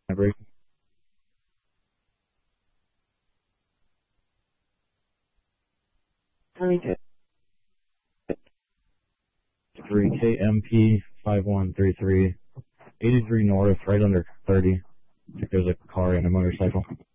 break. 3KMP 5133, 83 north, right under 30. I think there's a car and a motorcycle.